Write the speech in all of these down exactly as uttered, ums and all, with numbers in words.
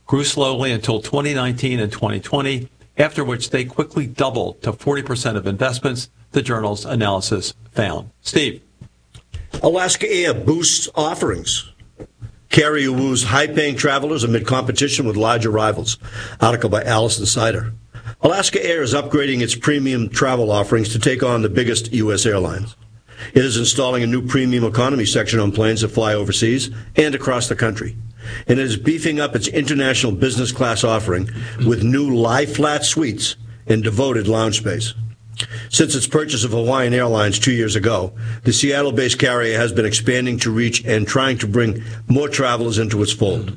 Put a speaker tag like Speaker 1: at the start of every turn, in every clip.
Speaker 1: grew slowly until twenty nineteen and twenty twenty, after which they quickly doubled to forty percent of investments, the journal's analysis found. Steve.
Speaker 2: Alaska Air boosts offerings. Carrier woos high-paying travelers amid competition with larger rivals. Article by Allison Sider. Alaska Air is upgrading its premium travel offerings to take on the biggest U S airlines. It is installing a new premium economy section on planes that fly overseas and across the country. And it is beefing up its international business class offering with new lie-flat suites and devoted lounge space. Since its purchase of Hawaiian Airlines two years ago, the Seattle-based carrier has been expanding to reach and trying to bring more travelers into its fold.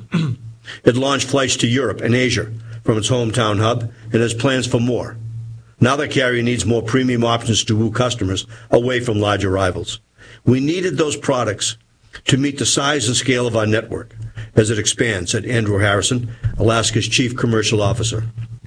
Speaker 2: It launched flights to Europe and Asia from its hometown hub and has plans for more. Now the carrier needs more premium options to woo customers away from larger rivals. We needed those products to meet the size and scale of our network as it expands, said Andrew Harrison, Alaska's chief commercial officer.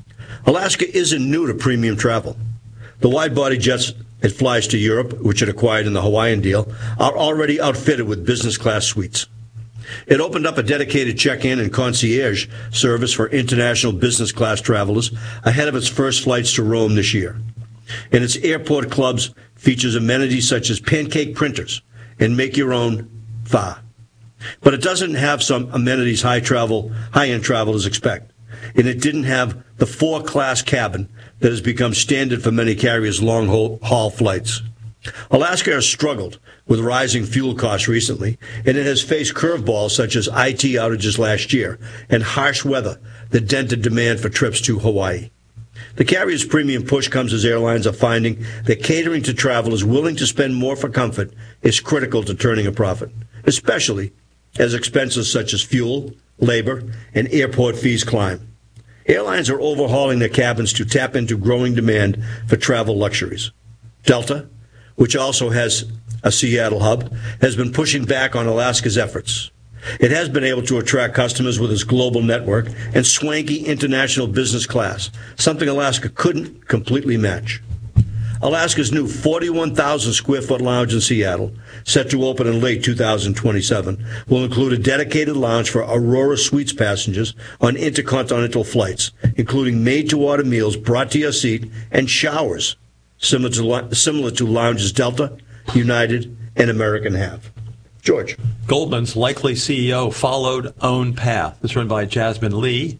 Speaker 2: Alaska isn't new to premium travel. The wide-body jets it flies to Europe, which it acquired in the Hawaiian deal, are already outfitted with business-class suites. It opened up a dedicated check-in and concierge service for international business-class travelers ahead of its first flights to Rome this year. And its airport clubs features amenities such as pancake printers and make-your-own pho. But it doesn't have some amenities high travel, high-end travelers expect. And it didn't have the four-class cabin that has become standard for many carriers' long-haul flights. Alaska has struggled with rising fuel costs recently, and it has faced curveballs such as I T outages last year and harsh weather that dented demand for trips to Hawaii. The carrier's premium push comes as airlines are finding that catering to travelers willing to spend more for comfort is critical to turning a profit, especially as expenses such as fuel, labor, and airport fees climb. Airlines are overhauling their cabins to tap into growing demand for travel luxuries. Delta, which also has a Seattle hub, has been pushing back on Alaska's efforts. It has been able to attract customers with its global network and swanky international business class, something Alaska couldn't completely match. Alaska's new forty-one thousand square foot lounge in Seattle, set to open in late two thousand twenty-seven, will include a dedicated lounge for Aurora Suites passengers on intercontinental flights, including made-to-order meals brought to your seat and showers, similar to, similar to lounges Delta, United, and American have. George.
Speaker 1: Goldman's likely C E O followed own path. This is written by Jasmine Lee.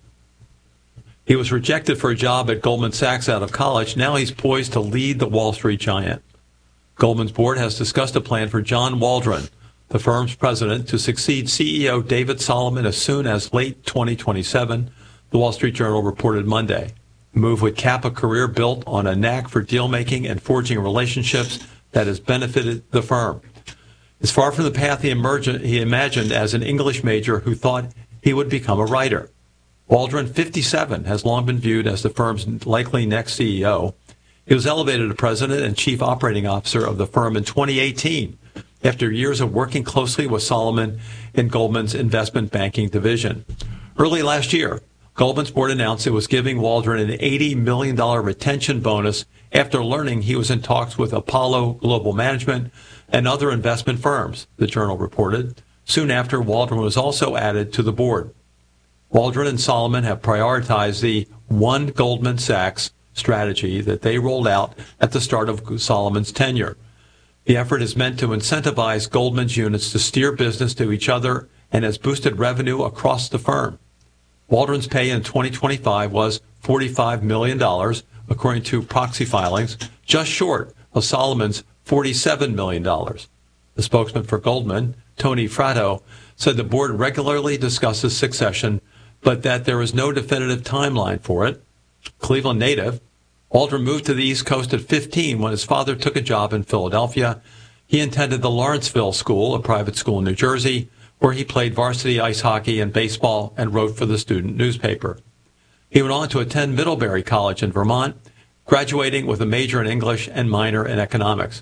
Speaker 1: He was rejected for a job at Goldman Sachs out of college. Now he's poised to lead the Wall Street giant. Goldman's board has discussed a plan for John Waldron, the firm's president, to succeed C E O David Solomon as soon as late twenty twenty-seven, the Wall Street Journal reported Monday. The move would cap a career built on a knack for deal-making and forging relationships that has benefited the firm. It's far from the path he, emerged, he imagined as an English major who thought he would become a writer. Waldron, fifty-seven, has long been viewed as the firm's likely next C E O. He was elevated to president and chief operating officer of the firm in twenty eighteen, after years of working closely with Solomon in Goldman's investment banking division. Early last year, Goldman's board announced it was giving Waldron an eighty million dollars retention bonus after learning he was in talks with Apollo Global Management and other investment firms, the Journal reported. Soon after, Waldron was also added to the board. Waldron and Solomon have prioritized the One Goldman Sachs strategy that they rolled out at the start of Solomon's tenure. The effort is meant to incentivize Goldman's units to steer business to each other and has boosted revenue across the firm. Waldron's pay in twenty twenty-five was forty-five million dollars, according to proxy filings, just short of Solomon's forty-seven million dollars. The spokesman for Goldman, Tony Fratto, said the board regularly discusses succession, but that there is no definitive timeline for it. Cleveland native, Waldron moved to the East Coast at fifteen when his father took a job in Philadelphia. He attended the Lawrenceville School, a private school in New Jersey, where he played varsity ice hockey and baseball and wrote for the student newspaper. He went on to attend Middlebury College in Vermont, graduating with a major in English and minor in economics.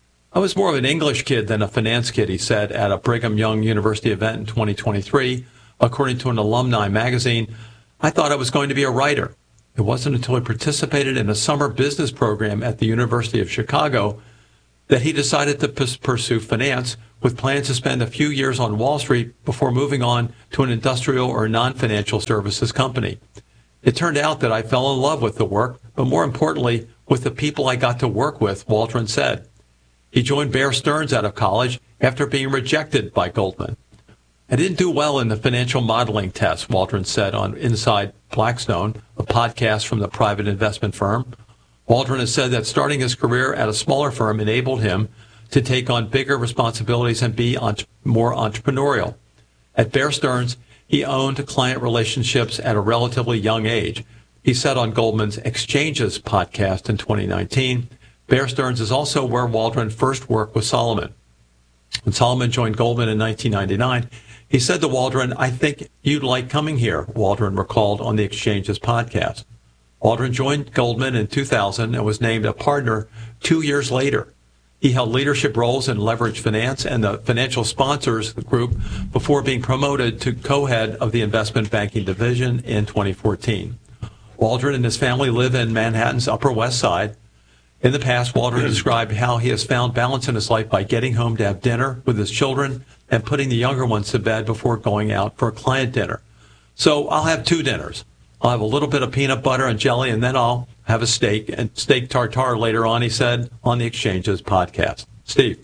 Speaker 1: I was more of an English kid than a finance kid, he said at a Brigham Young University event in twenty twenty-three. According to an alumni magazine, I thought I was going to be a writer. It wasn't until he participated in a summer business program at the University of Chicago that he decided to p- pursue finance, with plans to spend a few years on Wall Street before moving on to an industrial or non-financial services company. It turned out that I fell in love with the work, but more importantly, with the people I got to work with, Waldron said. He joined Bear Stearns out of college after being rejected by Goldman. I didn't do well in the financial modeling test, Waldron said on Inside Blackstone, a podcast from the private investment firm. Waldron has said that starting his career at a smaller firm enabled him to take on bigger responsibilities and be more entrepreneurial. At Bear Stearns, he owned client relationships at a relatively young age. He said on Goldman's Exchanges podcast in twenty nineteen, Bear Stearns is also where Waldron first worked with Salomon. When Salomon joined Goldman in nineteen ninety-nine, he said to Waldron, "I think you'd like coming here," Waldron recalled on the Exchanges podcast. Waldron joined Goldman in two thousand and was named a partner two years later. He held leadership roles in leveraged finance and the financial sponsors group before being promoted to co-head of the investment banking division in twenty fourteen. Waldron and his family live in Manhattan's Upper West Side. In the past, Waldron described how he has found balance in his life by getting home to have dinner with his children and putting the younger ones to bed before going out for a client dinner. So I'll have two dinners. I'll have a little bit of peanut butter and jelly, and then I'll have a steak and steak tartare later on, he said on the Exchanges podcast. Steve.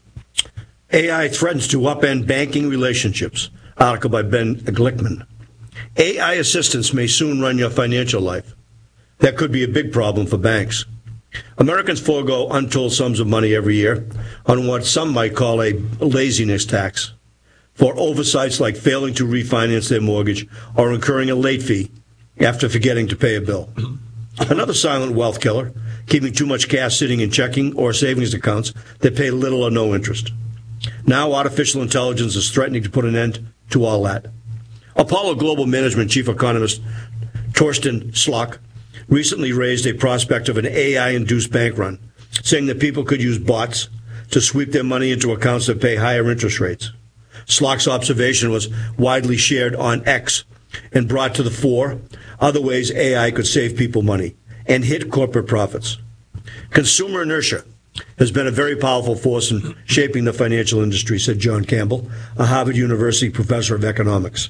Speaker 2: A I threatens to upend banking relationships. Article by Ben Glickman. A I assistants may soon run your financial life. That could be a big problem for banks. Americans forego untold sums of money every year on what some might call a laziness tax for oversights like failing to refinance their mortgage or incurring a late fee after forgetting to pay a bill. Another silent wealth killer, keeping too much cash sitting in checking or savings accounts that pay little or no interest. Now artificial intelligence is threatening to put an end to all that. Apollo Global Management chief economist Torsten Slok recently raised a prospect of an A I-induced bank run, saying that people could use bots to sweep their money into accounts that pay higher interest rates. Slok's observation was widely shared on X and brought to the fore other ways A I could save people money and hit corporate profits. Consumer inertia has been a very powerful force in shaping the financial industry, said John Campbell, a Harvard University professor of economics.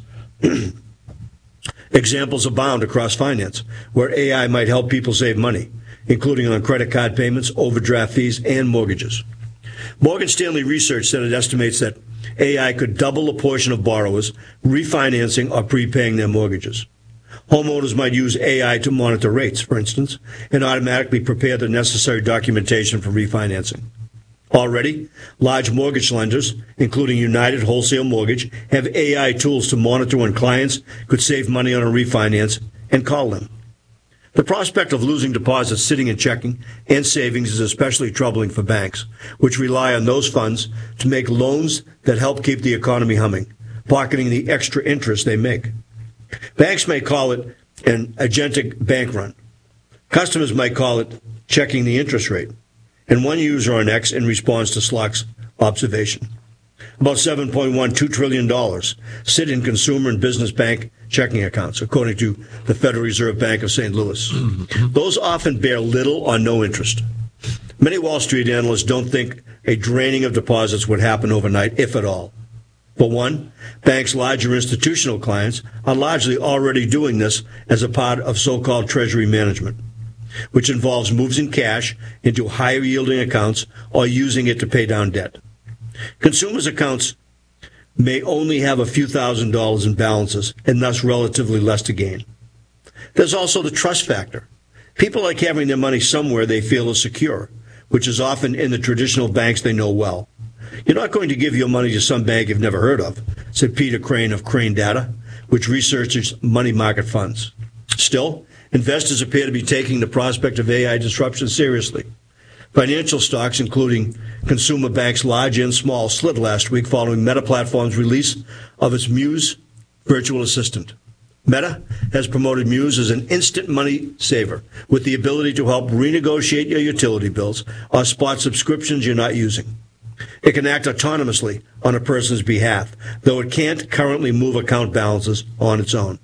Speaker 2: Examples abound across finance where A I might help people save money, including on credit card payments, overdraft fees, and mortgages. Morgan Stanley research said it estimates that A I could double a portion of borrowers refinancing or prepaying their mortgages. Homeowners might use A I to monitor rates, for instance, and automatically prepare the necessary documentation for refinancing. Already, large mortgage lenders, including United Wholesale Mortgage, have A I tools to monitor when clients could save money on a refinance and call them. The prospect of losing deposits sitting in checking and savings is especially troubling for banks, which rely on those funds to make loans that help keep the economy humming, pocketing the extra interest they make. Banks may call it an agentic bank run. Customers might call it checking the interest rate. And one user on X in response to Slok's observation. About seven point one two trillion dollars sit in consumer and business bank checking accounts, according to the Federal Reserve Bank of Saint Louis. Those often bear little or no interest. Many Wall Street analysts don't think a draining of deposits would happen overnight, if at all. For one, banks' larger institutional clients are largely already doing this as a part of so-called treasury management, which involves moving cash into higher-yielding accounts or using it to pay down debt. Consumers' accounts may only have a few thousand dollars in balances and thus relatively less to gain. There's also the trust factor. People like having their money somewhere they feel is secure, which is often in the traditional banks they know well. You're not going to give your money to some bank you've never heard of, said Peter Crane of Crane Data, which researches money market funds. Still, investors appear to be taking the prospect of A I disruption seriously. Financial stocks, including consumer banks large and small, slid last week following Meta Platforms' release of its Muse virtual assistant. Meta has promoted Muse as an instant money saver with the ability to help renegotiate your utility bills or spot subscriptions you're not using. It can act autonomously on a person's behalf, though it can't currently move account balances on its own.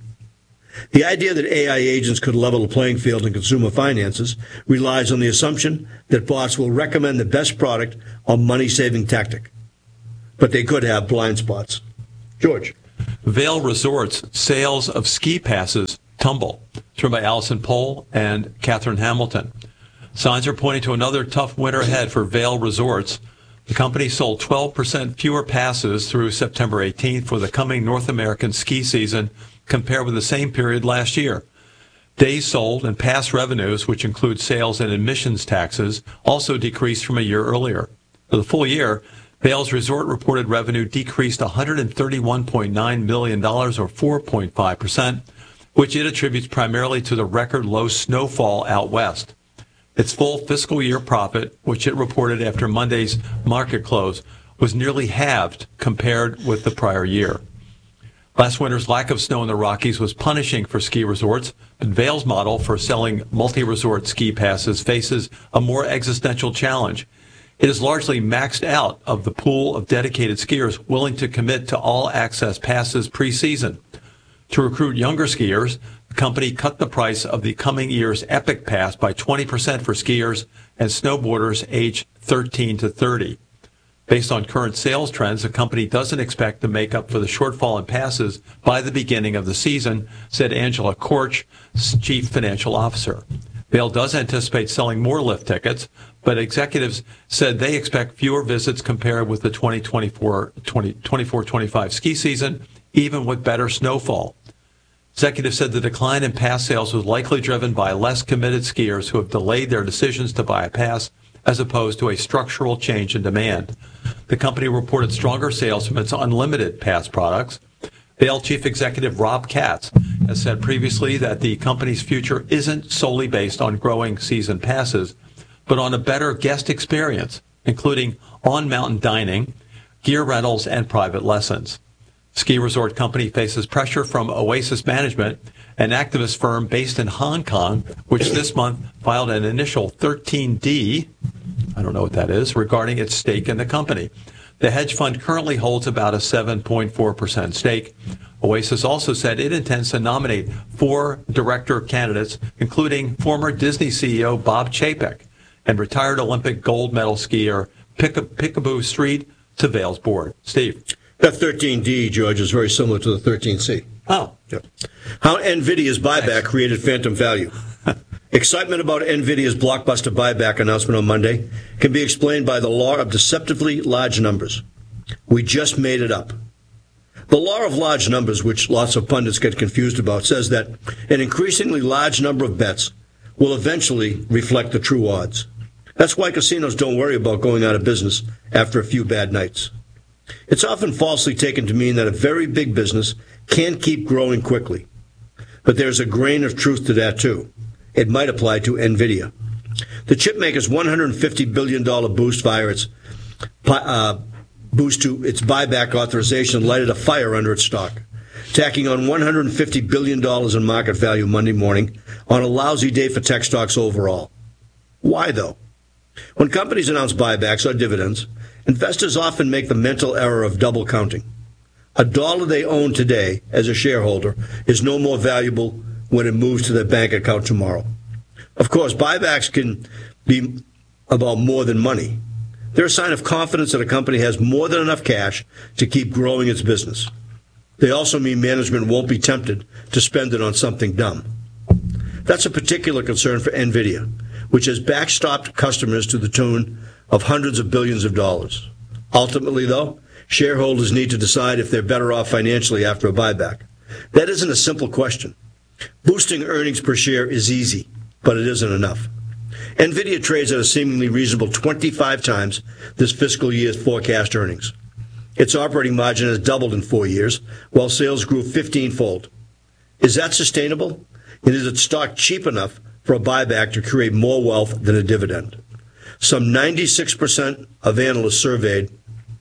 Speaker 2: The idea that A I agents could level the playing field in consumer finances relies on the assumption that bots will recommend the best product or money-saving tactic. but they could have blind spots. George.
Speaker 1: Vail Resorts sales of ski passes tumble. It's written by Allison Pohl and Catherine Hamilton. Signs are pointing to another tough winter ahead for Vail Resorts. The company sold twelve percent fewer passes through September eighteenth for the coming North American ski season compared with the same period last year. Days sold and pass revenues, which include sales and admissions taxes, also decreased from a year earlier. For the full year, Vail's resort reported revenue decreased one hundred thirty-one point nine million dollars or four point five percent, which it attributes primarily to the record low snowfall out west. Its full fiscal year profit, which it reported after Monday's market close, was nearly halved compared with the prior year. Last winter's lack of snow in the Rockies was punishing for ski resorts, but Vail's model for selling multi-resort ski passes faces a more existential challenge. It is largely maxed out of the pool of dedicated skiers willing to commit to all-access passes pre-season. To recruit younger skiers, the company cut the price of the coming year's Epic Pass by twenty percent for skiers and snowboarders aged thirteen to thirty. Based on current sales trends, the company doesn't expect to make up for the shortfall in passes by the beginning of the season, said Angela Korch, chief financial officer. Vail does anticipate selling more lift tickets, but executives said they expect fewer visits compared with the twenty twenty-four twenty-five ski season, even with better snowfall. Executives said the decline in pass sales was likely driven by less committed skiers who have delayed their decisions to buy a pass as opposed to a structural change in demand. The company reported stronger sales from its unlimited pass products. Vail Chief Executive Rob Katz has said previously that the company's future isn't solely based on growing season passes, but on a better guest experience, including on-mountain dining, gear rentals, and private lessons. Ski resort company faces pressure from Oasis Management, an activist firm based in Hong Kong, which this month filed an initial thirteen D, I don't know what that is, regarding its stake in the company. The hedge fund currently holds about a seven point four percent stake. Oasis also said it intends to nominate four director candidates, including former Disney C E O Bob Chapek and retired Olympic gold medal skier Picaboo Street to Vail's board. Steve.
Speaker 2: That thirteen D, George, is very similar to the thirteen C.
Speaker 1: Oh.
Speaker 2: Yep. How NVIDIA's buyback nice. created phantom value. Excitement about NVIDIA's blockbuster buyback announcement on Monday can be explained by the law of deceptively large numbers. We just made it up. The law of large numbers, which lots of pundits get confused about, says that an increasingly large number of bets will eventually reflect the true odds. That's why casinos don't worry about going out of business after a few bad nights. It's often falsely taken to mean that a very big business can't keep growing quickly. But there's a grain of truth to that, too. It might apply to NVIDIA. The chipmaker's one hundred fifty billion dollars boost via its uh, boost to its buyback authorization lighted a fire under its stock, tacking on one hundred fifty billion dollars in market value Monday morning on a lousy day for tech stocks overall. Why, though? When companies announce buybacks or dividends, investors often make the mental error of double counting. A dollar they own today as a shareholder is no more valuable when it moves to their bank account tomorrow. Of course, buybacks can be about more than money. They're a sign of confidence that a company has more than enough cash to keep growing its business. They also mean management won't be tempted to spend it on something dumb. That's a particular concern for NVIDIA, which has backstopped customers to the tune of hundreds of billions of dollars. Ultimately, though, shareholders need to decide if they're better off financially after a buyback. That isn't a simple question. Boosting earnings per share is easy, but it isn't enough. NVIDIA trades at a seemingly reasonable twenty-five times this fiscal year's forecast earnings. Its operating margin has doubled in four years, while sales grew fifteen-fold. Is that sustainable? And is its stock cheap enough for a buyback to create more wealth than a dividend? Some ninety-six percent of analysts surveyed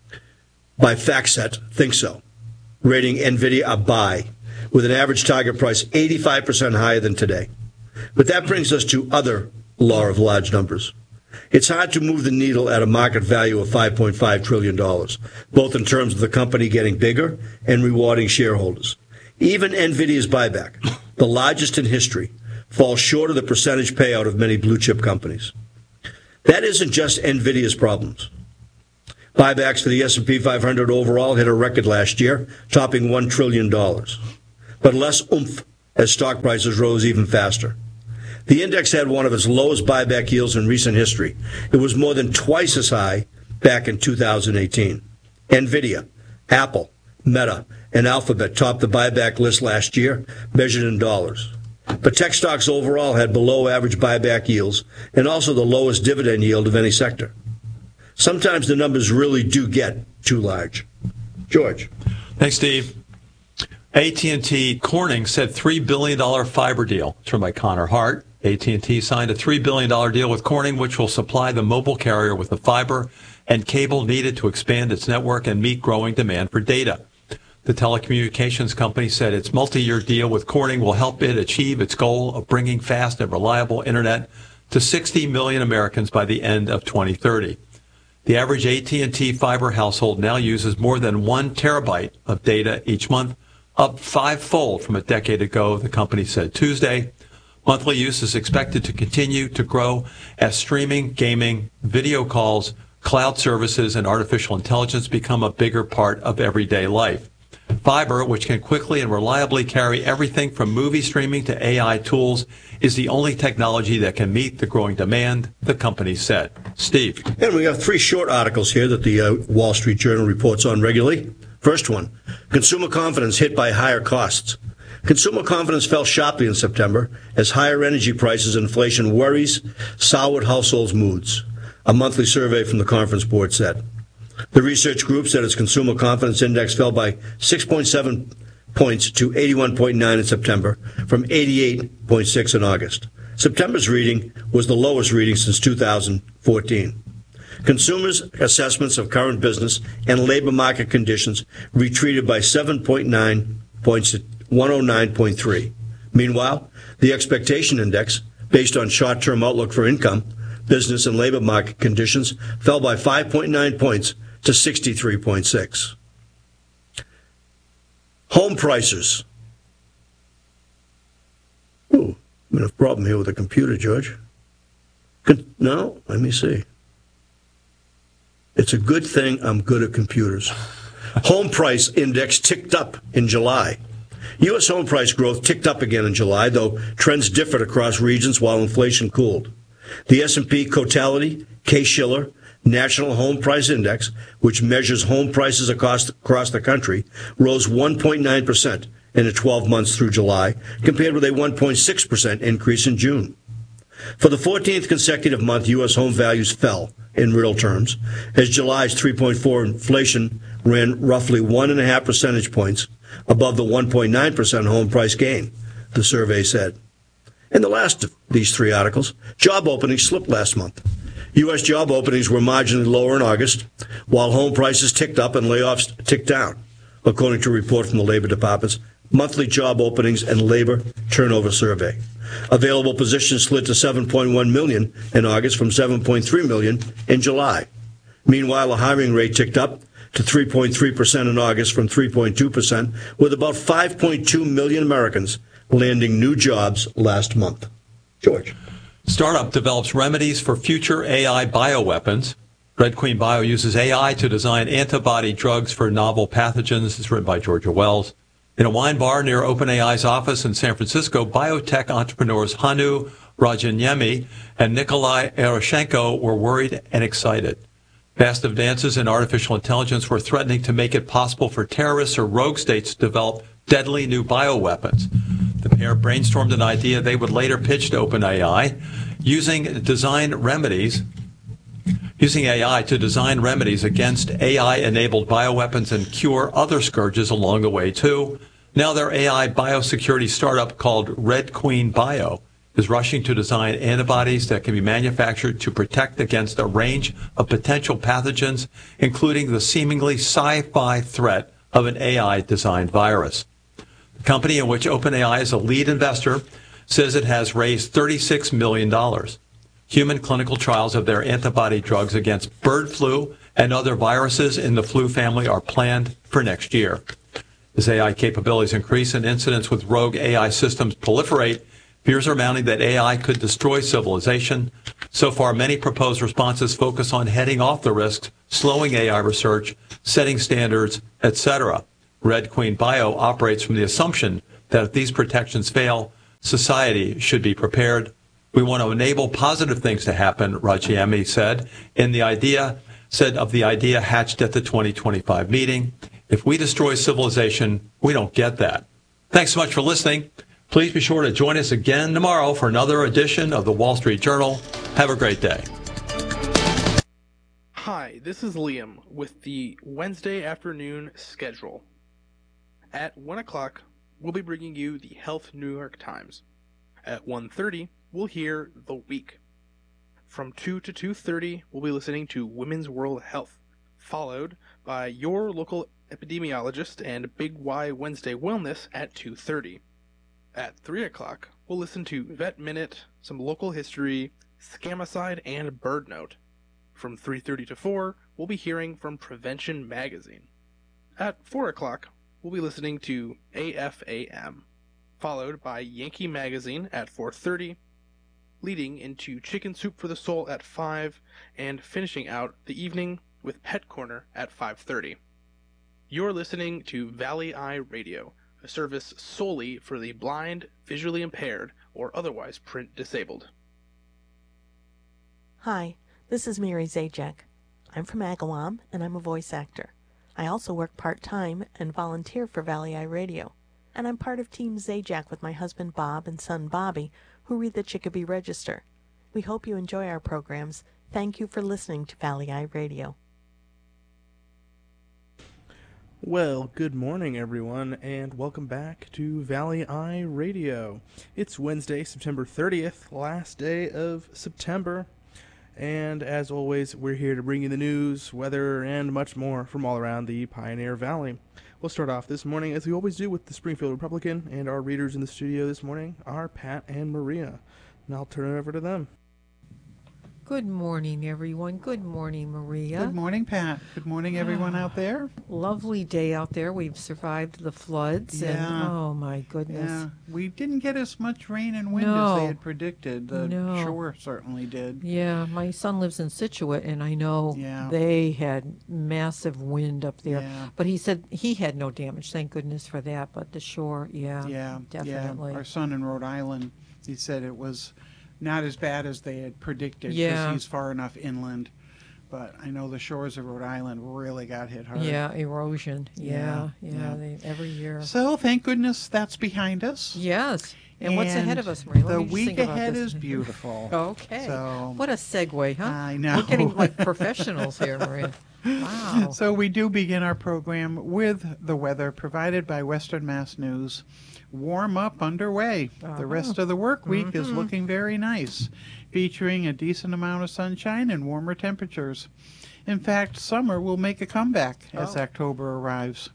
Speaker 2: by FactSet think so, rating NVIDIA a buy, with an average target price eighty-five percent higher than today. But that brings us to other law of large numbers. It's hard to move the needle at a market value of five point five trillion dollars, both in terms of the company getting bigger and rewarding shareholders. Even NVIDIA's buyback, the largest in history, falls short of the percentage payout of many blue-chip companies. That isn't just NVIDIA's problems. Buybacks for the S and P five hundred overall hit a record last year, topping one trillion dollars. But less oomph as stock prices rose even faster. The index had one of its lowest buyback yields in recent history. It was more than twice as high back in two thousand eighteen. Nvidia, Apple, Meta, and Alphabet topped the buyback list last year, measured in dollars. But tech stocks overall had below average buyback yields and also the lowest dividend yield of any sector. Sometimes the numbers really do get too large. George.
Speaker 1: Thanks, Steve. A T and T Corning said three billion dollars fiber deal. It's written by Connor Hart. A T and T signed a three billion dollars deal with Corning, which will supply the mobile carrier with the fiber and cable needed to expand its network and meet growing demand for data. The telecommunications company said its multi-year deal with Corning will help it achieve its goal of bringing fast and reliable internet to sixty million Americans by the end of twenty thirty. The average A T and T fiber household now uses more than one terabyte of data each month, up fivefold from a decade ago, the company said Tuesday. Monthly use is expected to continue to grow as streaming, gaming, video calls, cloud services, and artificial intelligence become a bigger part of everyday life. Fiber, which can quickly and reliably carry everything from movie streaming to A I tools, is the only technology that can meet the growing demand, the company said. Steve.
Speaker 2: And we have three short articles here that the uh, Wall Street Journal reports on regularly. First one, consumer confidence hit by higher costs. Consumer confidence fell sharply in September as higher energy prices and inflation worries soured households' moods, a monthly survey from the Conference Board said. The research group said its consumer confidence index fell by six point seven points to eighty-one point nine in September from eighty-eight point six in August. September's reading was the lowest reading since two thousand fourteen. Consumers' assessments of current business and labor market conditions retreated by seven point nine points to one oh nine point three. Meanwhile, the expectation index, based on short-term outlook for income, business, and labor market conditions, fell by five point nine points to sixty-three point six. Home prices. Ooh, I'm in a problem here with the computer, George. Con- no, let me see. It's a good thing I'm good at computers. Home price index ticked up in July. U S home price growth ticked up again in July, though trends differed across regions while inflation cooled. The S and P Cotality Case-Shiller National Home Price Index, which measures home prices across, across the country, rose one point nine percent in the twelve months through July, compared with a one point six percent increase in June. For the fourteenth consecutive month, U S home values fell in real terms, as July's three point four inflation ran roughly one point five percentage points above the one point nine percent home price gain, the survey said. In the last of these three articles, job openings slipped last month. U S job openings were marginally lower in August, while home prices ticked up and layoffs ticked down, according to a report from the Labor Department's monthly job openings and labor turnover survey. Available positions slid to seven point one million in August from seven point three million in July. Meanwhile, the hiring rate ticked up to three point three percent in August from three point two percent, with about five point two million Americans landing new jobs last month. George.
Speaker 1: Startup develops remedies for future A I bioweapons. Red Queen Bio uses A I to design antibody drugs for novel pathogens. It's written by Georgia Wells. In a wine bar near OpenAI's office in San Francisco, biotech entrepreneurs Hanu Rajanyemi and Nikolai Eroshenko were worried and excited. Fast advances in artificial intelligence were threatening to make it possible for terrorists or rogue states to develop deadly new bioweapons. The pair brainstormed an idea they would later pitch to OpenAI, using design remedies, using A I to design remedies against A I-enabled bioweapons and cure other scourges along the way, too. Now their A I biosecurity startup called Red Queen Bio is rushing to design antibodies that can be manufactured to protect against a range of potential pathogens, including the seemingly sci-fi threat of an A I-designed virus. The company, in which OpenAI is a lead investor, says it has raised thirty-six million dollars. Human clinical trials of their antibody drugs against bird flu and other viruses in the flu family are planned for next year. As A I capabilities increase and incidents with rogue A I systems proliferate, Fears are mounting that A I could destroy civilization. So far, many proposed responses focus on heading off the risks, slowing A I research, setting standards, et cetera. Red Queen Bio operates from the assumption that if these protections fail, society should be prepared. We want to enable positive things to happen, Rajiami said, in the idea, said of the idea hatched at the twenty twenty-five meeting. If we destroy civilization, we don't get that. Thanks so much for listening. Please be sure to join us again tomorrow for another edition of the Wall Street Journal. Have a great day.
Speaker 3: Hi, this is Liam with the Wednesday afternoon schedule. At one o'clock, we'll be bringing you the Health New York Times. At one thirty, we'll hear The Week. From two to two thirty, we'll be listening to Women's World Health, followed by your local epidemiologist and Big Y Wednesday Wellness at two thirty. At three o'clock, we'll listen to Vet Minute, some local history, Scamicide, and Bird Note. From three thirty to four, we'll be hearing from Prevention Magazine. At four o'clock, we'll be listening to A F A M, followed by Yankee Magazine at four thirty, leading into Chicken Soup for the Soul at five, and finishing out the evening with Pet Corner at five thirty. You're listening to Valley Eye Radio, a service solely for the blind, visually impaired, or otherwise print disabled.
Speaker 4: Hi, this is Mary Zajac. I'm from Agawam, and I'm a voice actor. I also work part-time and volunteer for Valley Eye Radio. And I'm part of Team Zajac with my husband Bob and son Bobby, who read the Chicopee Register. We hope you enjoy our programs. Thank you for listening to Valley Eye Radio.
Speaker 5: Well, good morning, everyone, and welcome back to Valley Eye Radio. It's Wednesday, September thirtieth, last day of September, and as always, we're here to bring you the news, weather, and much more from all around the Pioneer Valley. We'll start off this morning, as we always do, with the Springfield Republican, and our readers in the studio this morning are Pat and Maria, and I'll turn it over to them.
Speaker 6: Good morning, everyone. Good morning, Maria.
Speaker 7: Good morning, Pat. Good morning, everyone out there.
Speaker 6: Lovely day out there. We've survived the floods.
Speaker 7: Yeah.
Speaker 6: And, oh, my goodness.
Speaker 7: Yeah, we didn't get as much rain and wind
Speaker 6: No.
Speaker 7: as they had predicted. The
Speaker 6: No.
Speaker 7: shore certainly did.
Speaker 6: Yeah, my son lives in Situate, and I know
Speaker 7: Yeah.
Speaker 6: they had massive wind up there.
Speaker 7: Yeah.
Speaker 6: But he said he had no damage. Thank goodness for that. But the shore, yeah,
Speaker 7: Yeah,
Speaker 6: definitely.
Speaker 7: yeah. Our son in Rhode Island, he said it was not as bad as they had predicted because
Speaker 6: Yeah.
Speaker 7: he's far enough inland. But I know the shores of Rhode Island really got hit hard.
Speaker 6: Yeah, erosion. Yeah,
Speaker 7: Yeah,
Speaker 6: yeah,
Speaker 7: yeah.
Speaker 6: They, every year.
Speaker 7: So thank goodness that's behind us.
Speaker 6: Yes. And, what's ahead
Speaker 7: And
Speaker 6: of us, Maria? Let
Speaker 7: The
Speaker 6: me just
Speaker 7: week
Speaker 6: think about
Speaker 7: ahead
Speaker 6: this.
Speaker 7: is beautiful.
Speaker 6: Okay.
Speaker 7: So
Speaker 6: What a segue, huh?
Speaker 7: I know.
Speaker 6: We're getting like professionals here, Maria. Wow.
Speaker 7: So we do begin our program with the weather provided by Western Mass News. Warm up underway.
Speaker 6: Uh-huh.
Speaker 7: The rest of the work week
Speaker 6: Mm-hmm.
Speaker 7: is looking very nice, featuring a decent amount of sunshine and warmer temperatures. In fact, summer will make a comeback as
Speaker 6: Oh.
Speaker 7: October arrives.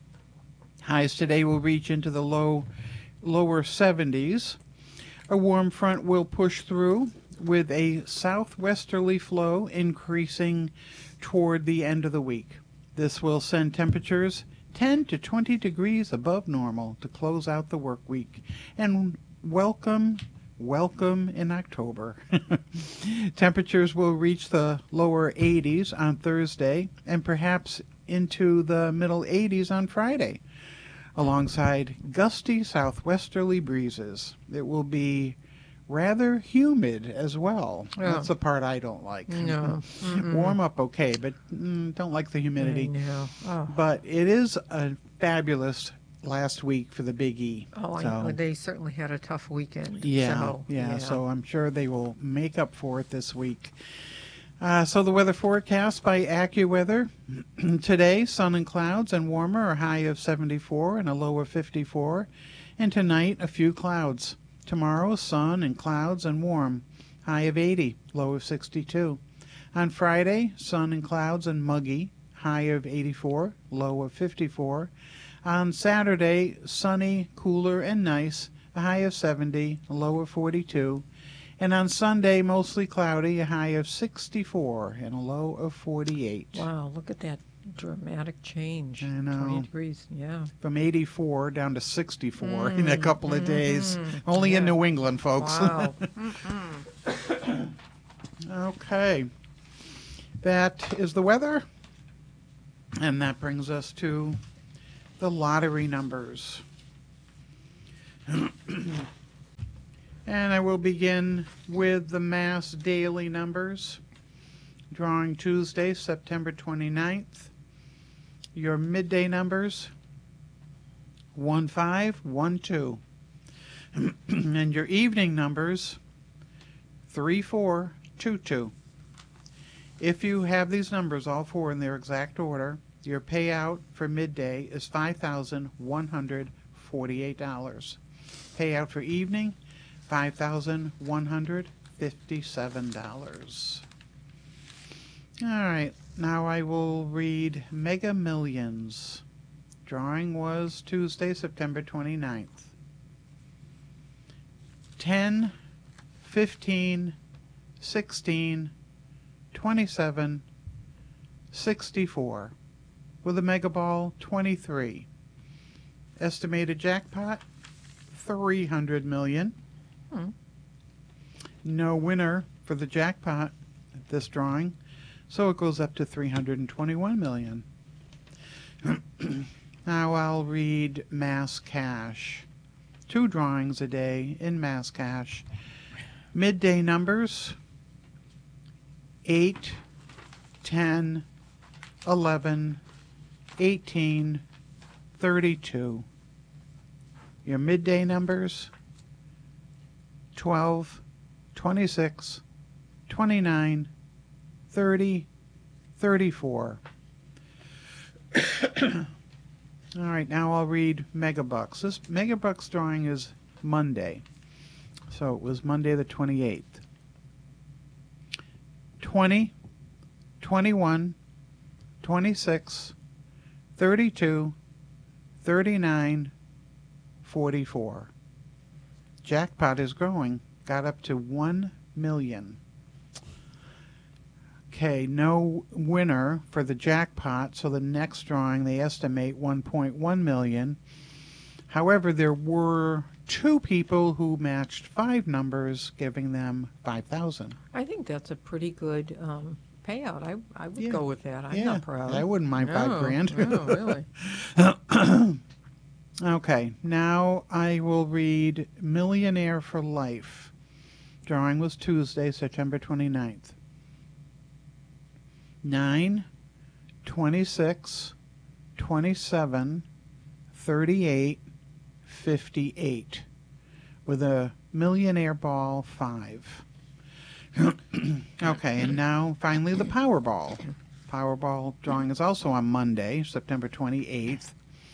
Speaker 7: Highs today will reach into the low, lower seventies. A warm front will push through with a southwesterly flow increasing toward the end of the week. This will send temperatures ten to twenty degrees above normal to close out the work week. And welcome, welcome in October. Temperatures will reach the lower eighties on Thursday and perhaps into the middle eighties on Friday, alongside gusty southwesterly breezes. It will be rather humid as well.
Speaker 6: Yeah.
Speaker 7: That's the part I don't like.
Speaker 6: No.
Speaker 7: Warm up okay, but mm, don't like the
Speaker 6: I
Speaker 7: humidity.
Speaker 6: know. Oh,
Speaker 7: But it is a fabulous last week for the Big E.
Speaker 6: oh I
Speaker 7: So,
Speaker 6: know. They certainly had a tough weekend.
Speaker 7: yeah,
Speaker 6: So,
Speaker 7: yeah, So I'm sure they will make up for it this week. Uh, so the weather forecast by AccuWeather. Today, sun and clouds and warmer, a high of seventy-four and a low of fifty-four. And tonight, a few clouds. Tomorrow, sun and clouds and warm, high of eighty, low of sixty-two. On Friday, sun and clouds and muggy, high of eighty-four, low of fifty-four. On Saturday, sunny, cooler, and nice, a high of seventy, a low of forty-two. And on Sunday, mostly cloudy, a high of sixty-four and a low of forty-eight.
Speaker 6: Wow, look at that Dramatic change.
Speaker 7: I know.
Speaker 6: twenty degrees, yeah.
Speaker 7: From eighty-four down to sixty-four mm, in a couple of days. Mm-hmm. Only yeah. in New England, folks.
Speaker 6: Wow.
Speaker 7: Okay. That is the weather. And that brings us to the lottery numbers. And I will begin with the Mass Daily numbers. Drawing Tuesday, September twenty-ninth. Your midday numbers, one five one two. And your evening numbers, three four two two. If you have these numbers, all four in their exact order, your payout for midday is five thousand one hundred forty-eight dollars. Payout for evening, five thousand one hundred fifty-seven dollars. All right, now I will read Mega Millions. Drawing was Tuesday, September twenty-ninth. ten, fifteen, sixteen, twenty-seven, sixty-four. With a Mega Ball, twenty-three. Estimated jackpot, three hundred million dollars. Hmm. No winner for the jackpot at this drawing, so it goes up to three hundred twenty-one million dollars. Now I'll read Mass Cash. Two drawings a day in Mass Cash. Midday numbers, eight, ten, eleven, eighteen, thirty-two. Your midday numbers, twelve, twenty-six, twenty-nine, thirty, thirty-four. All right, now I'll read Megabucks. This Megabucks drawing is Monday. So it was Monday the twenty-eighth. twenty, twenty-one, twenty-six, thirty-two, thirty-nine, forty-four. Jackpot is growing. Got up to one million. Okay, no winner for the jackpot, so the next drawing they estimate one point one million. However, there were two people who matched five numbers, giving them five thousand.
Speaker 6: I think that's a pretty good um, payout. I I would
Speaker 7: Yeah.
Speaker 6: go with that. I'm
Speaker 7: Yeah,
Speaker 6: not proud.
Speaker 7: I wouldn't mind five
Speaker 6: No,
Speaker 7: grand.
Speaker 6: no, really.
Speaker 7: Okay, now I will read Millionaire for Life. Drawing was Tuesday, September twenty-ninth. nine, twenty-six, twenty-seven, thirty-eight, fifty-eight. With a Millionaire Ball five. Okay, and now finally the Powerball. Powerball drawing is also on Monday, September twenty-eighth.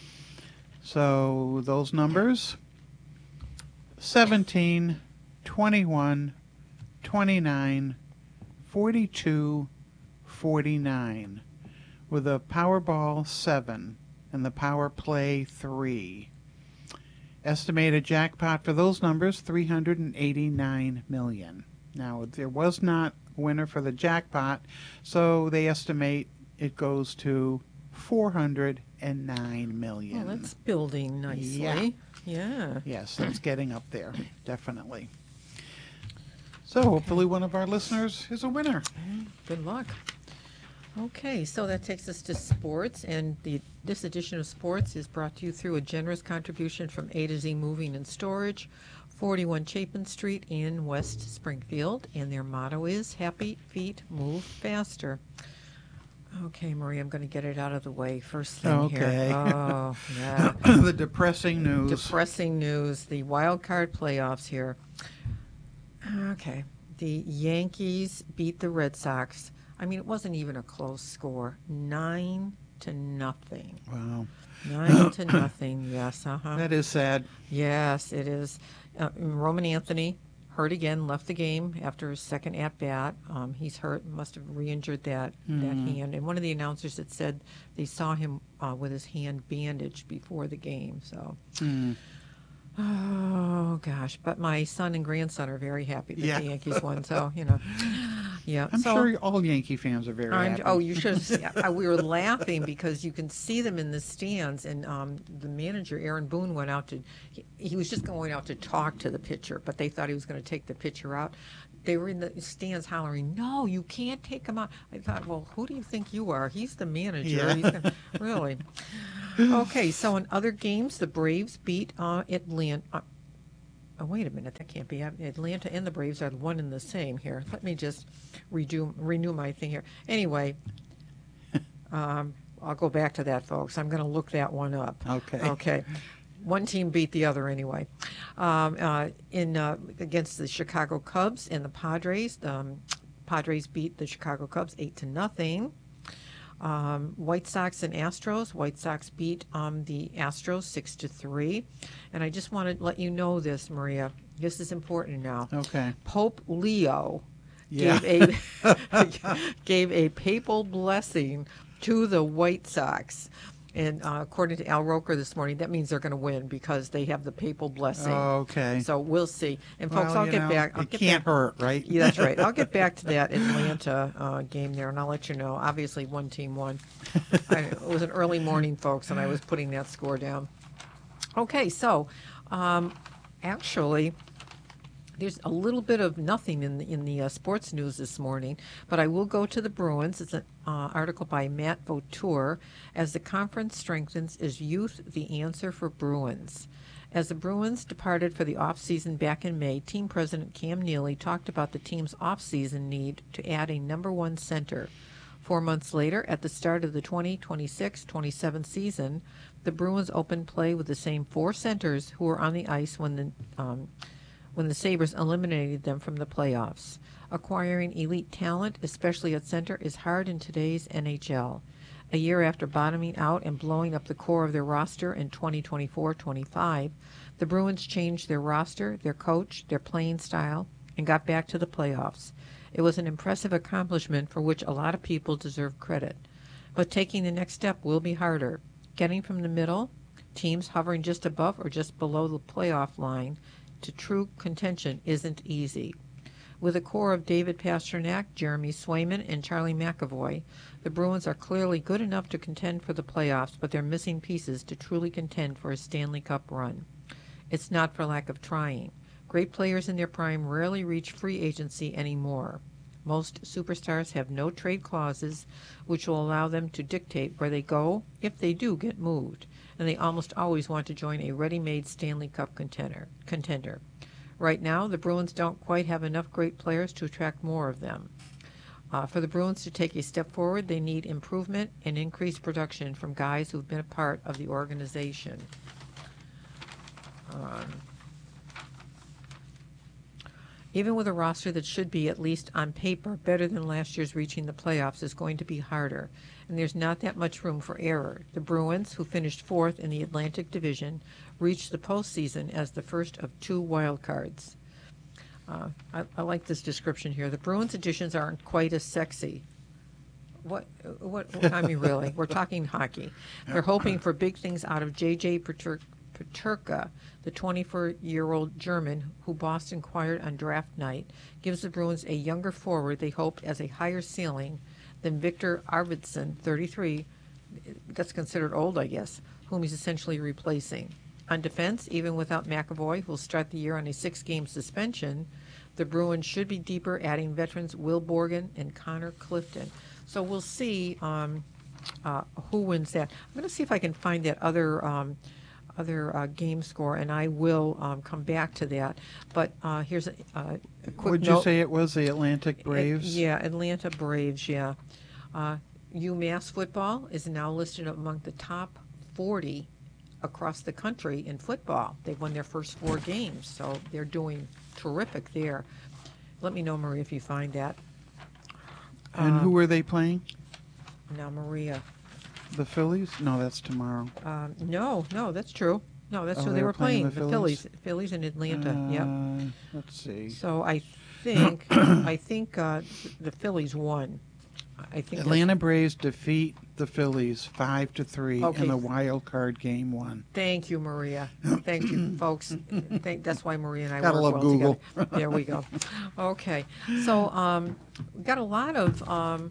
Speaker 7: So those numbers, seventeen, twenty-one, twenty-nine, forty-two, forty-nine, with a Powerball seven and the Power Play three. Estimated jackpot for those numbers, three hundred eighty-nine million dollars. Now, there was not a winner for the jackpot, so they estimate it goes to four hundred nine million
Speaker 6: Well,
Speaker 7: dollars.
Speaker 6: that's building nicely.
Speaker 7: Yeah.
Speaker 6: Yeah.
Speaker 7: Yes, that's getting up there, definitely. So hopefully one of our listeners is a winner.
Speaker 6: Good luck. Okay, so that takes us to sports, and the this edition of sports is brought to you through a generous contribution from A to Z Moving and Storage, forty-one Chapin Street in West Springfield, and their motto is Happy Feet Move Faster. Okay, Marie, I'm going to get it out of the way first thing
Speaker 7: Okay.
Speaker 6: here. Oh, yeah.
Speaker 7: The depressing news.
Speaker 6: Depressing news. The wild card playoffs here. Okay. The Yankees beat the Red Sox. I mean, it wasn't even a close score. Nine to nothing.
Speaker 7: Wow.
Speaker 6: Nine to nothing. Yes. Uh-huh.
Speaker 7: That is sad.
Speaker 6: Yes, it is. Uh, Roman Anthony hurt again, left the game after his second at-bat. Um, he's hurt, must have re-injured that,
Speaker 7: Mm.
Speaker 6: that hand. And one of the announcers had said they saw him uh, with his hand bandaged before the game. So,
Speaker 7: Mm.
Speaker 6: oh, gosh. But my son and grandson are very happy that
Speaker 7: Yeah.
Speaker 6: the Yankees won. So, you know. Yeah,
Speaker 7: I'm
Speaker 6: so,
Speaker 7: sure all Yankee fans are very
Speaker 6: I'm,
Speaker 7: happy.
Speaker 6: oh, you should have seen. uh, We were laughing because you can see them in the stands, and um, the manager, Aaron Boone, went out to. He, he was just going out to talk to the pitcher, but they thought he was going to take the pitcher out. They were in the stands hollering, "No, you can't take him out." I thought, well, who do you think you are? He's the manager.
Speaker 7: Yeah.
Speaker 6: He's gonna, really. Okay, so in other games, the Braves beat uh, Atlanta. Uh, oh, wait a minute, that can't be. Atlanta and the Braves are one and the same here. Let me just redo renew my thing here. Anyway, um, I'll go back to that, folks. I'm going to look that one up.
Speaker 7: Okay.
Speaker 6: Okay. One team beat the other anyway. Um, uh, in uh, against the Chicago Cubs and the Padres, the um, Padres beat the Chicago Cubs eight to nothing. Um, White Sox and Astros. White Sox beat um, the Astros six to three. And I just want to let you know this, Maria. This is important now.
Speaker 7: Okay.
Speaker 6: Pope Leo
Speaker 7: Yeah.
Speaker 6: gave a gave a papal blessing to the White Sox. And uh, according to Al Roker this morning, that means they're going to win because they have the papal blessing.
Speaker 7: Okay.
Speaker 6: So we'll see. And folks,
Speaker 7: Well,
Speaker 6: I'll
Speaker 7: you
Speaker 6: get
Speaker 7: know,
Speaker 6: back. I'll
Speaker 7: it
Speaker 6: get
Speaker 7: can't
Speaker 6: back.
Speaker 7: hurt, right?
Speaker 6: Yeah, that's right. I'll get back to that Atlanta uh, game there, and I'll let you know. Obviously, one team won. I, it was an early morning, folks, and I was putting that score down. Okay, so um, actually, there's a little bit of nothing in the, in the uh, sports news this morning, but I will go to the Bruins. It's an uh, article by Matt Vautour. As the conference strengthens, is youth the answer for Bruins? As the Bruins departed for the offseason back in May, team president Cam Neely talked about the team's offseason need to add a number one center. Four months later, at the start of the twenty twenty-six twenty-seven season, the Bruins opened play with the same four centers who were on the ice when the um, when the Sabres eliminated them from the playoffs. Acquiring elite talent, especially at center, is hard in today's N H L. A year after bottoming out and blowing up the core of their roster in twenty twenty-four twenty-five, the Bruins changed their roster, their coach, their playing style, and got back to the playoffs. It was an impressive accomplishment for which a lot of people deserve credit. But taking the next step will be harder. Getting from the middle, teams hovering just above or just below the playoff line, to true contention isn't easy. With a core of David Pastrnak, Jeremy Swayman, and Charlie McAvoy, the Bruins are clearly good enough to contend for the playoffs, but they're missing pieces to truly contend for a Stanley Cup run. It's not for lack of trying. Great players in their prime rarely reach free agency anymore. Most superstars have no trade clauses, which will allow them to dictate where they go if they do get moved, and they almost always want to join a ready-made Stanley Cup contender. contender. Right now, the Bruins don't quite have enough great players to attract more of them. Uh, for the Bruins to take a step forward, they need improvement and increased production from guys who've been a part of the organization. Um, even with a roster that should be, at least on paper, better than last year's reaching the playoffs, is going to be harder, and there's not that much room for error. The Bruins, who finished fourth in the Atlantic Division, reached the postseason as the first of two wild cards. Uh, I, I like this description here. The Bruins additions aren't quite as sexy. What? What? I mean, really, we're talking hockey. They're hoping for big things out of J J Peterka, the twenty-four-year-old German who Boston acquired on draft night, gives the Bruins a younger forward they hoped as a higher ceiling than Victor Arvidsson, thirty-three. That's considered old, I guess, whom he's essentially replacing. On defense, even without McAvoy, who'll start the year on a six-game suspension, the Bruins should be deeper, adding veterans Will Borgen and Connor Clifton. So we'll see um, uh, who wins that. I'm going to see if I can find that other um, other uh, game score, and I will um, come back to that. But uh, here's a, uh, a quick
Speaker 7: Would
Speaker 6: note.
Speaker 7: you say it was the Atlantic
Speaker 6: It-
Speaker 7: Braves?
Speaker 6: yeah, Atlanta Braves, yeah. Uh, UMass football is now listed among the top forty across the country in football. They've won their first four games, so they're doing terrific there. Let me know, Maria, if you find that.
Speaker 7: And who were they playing?
Speaker 6: Now, Maria.
Speaker 7: The Phillies? No, that's tomorrow.
Speaker 6: Um, no, no, that's true. No, that's
Speaker 7: Oh,
Speaker 6: who
Speaker 7: they
Speaker 6: they
Speaker 7: were
Speaker 6: were
Speaker 7: playing
Speaker 6: playing.
Speaker 7: the
Speaker 6: The Phillies. Phillies in Atlanta, yep.
Speaker 7: Uh, let's see.
Speaker 6: So I think I think uh, the Phillies won. I think that's-
Speaker 7: Atlanta Braves defeat the Phillies five to three
Speaker 6: Okay.
Speaker 7: in the wild card game one.
Speaker 6: Thank you, Maria. Thank you, folks. Thank, that's why Maria and I
Speaker 7: Gotta
Speaker 6: work
Speaker 7: love
Speaker 6: well
Speaker 7: Google.
Speaker 6: together. There we go. Okay, so um, we got a lot of um,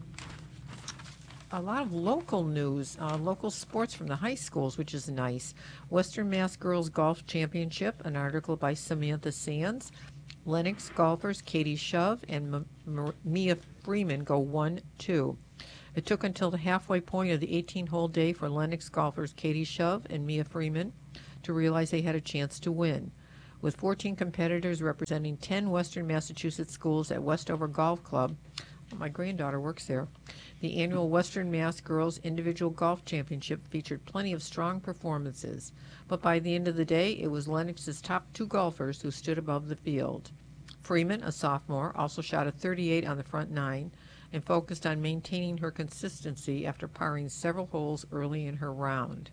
Speaker 6: a lot of local news, uh, local sports from the high schools, which is nice. Western Mass Girls Golf Championship, an article by Samantha Sands. Lennox golfers Katie Shove and M- M- Mia Freeman go one two. It took until the halfway point of the eighteen-hole day for Lennox golfers Katie Shove and Mia Freeman to realize they had a chance to win. With fourteen competitors representing ten Western Massachusetts schools at Westover Golf Club, my granddaughter works there, the annual Western Mass Girls Individual Golf Championship featured plenty of strong performances. But by the end of the day, it was Lennox's top two golfers who stood above the field. Freeman, a sophomore, also shot a thirty-eight on the front nine and focused on maintaining her consistency after parring several holes early in her round.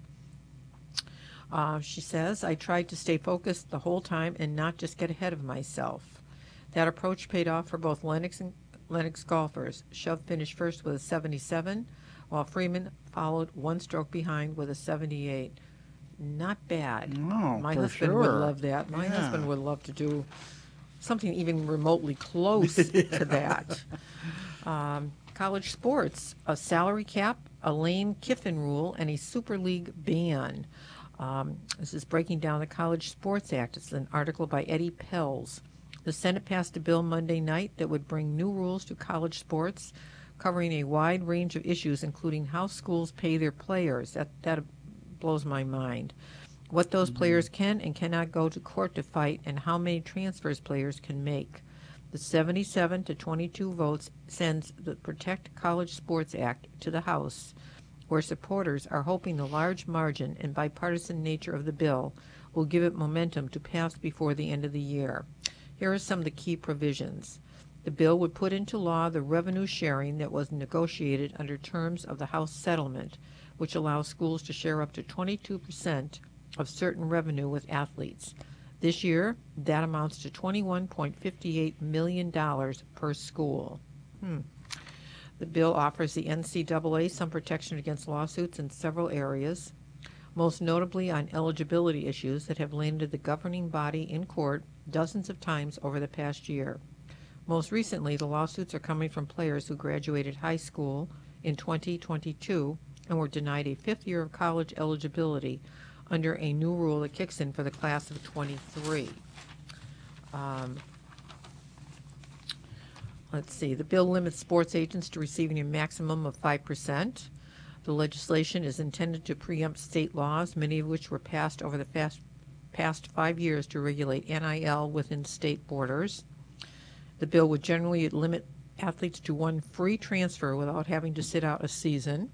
Speaker 6: Uh, she says, I tried to stay focused the whole time and not just get ahead of myself. That approach paid off for both Lennox and Lennox golfers. Shove finished first with a seventy-seven, while Freeman followed one stroke behind with a seventy-eight. Not bad.
Speaker 7: No,
Speaker 6: My
Speaker 7: for
Speaker 6: husband
Speaker 7: sure.
Speaker 6: would love that. My
Speaker 7: Yeah.
Speaker 6: husband would love to do something even remotely close to that. Um, college sports, a salary cap, a Lane Kiffin rule, and a Super League ban. Um, this is breaking down the College Sports Act. It's an article by Eddie Pells. The Senate passed a bill Monday night that would bring new rules to college sports, covering a wide range of issues, including how schools pay their players. That, that blows my mind. What those players can and cannot go to court to fight, and how many transfers players can make. The seventy-seven to twenty-two votes sends the Protect College Sports Act to the House, where supporters are hoping the large margin and bipartisan nature of the bill will give it momentum to pass before the end of the year. Here are some of the key provisions. The bill would put into law the revenue sharing that was negotiated under terms of the House settlement, which allows schools to share up to twenty-two percent of certain revenue with athletes. This year, that amounts to twenty-one point five eight million dollars per school. Hmm. The bill offers the N C double A some protection against lawsuits in several areas, most notably on eligibility issues that have landed the governing body in court dozens of times over the past year. Most recently, the lawsuits are coming from players who graduated high school in twenty twenty-two and were denied a fifth year of college eligibility under a new rule that kicks in for the class of twenty-three. Um, let's see. The bill limits sports agents to receiving a maximum of five percent. The legislation is intended to preempt state laws, many of which were passed over the past, past five years to regulate N I L within state borders. The bill would generally limit athletes to one free transfer without having to sit out a season.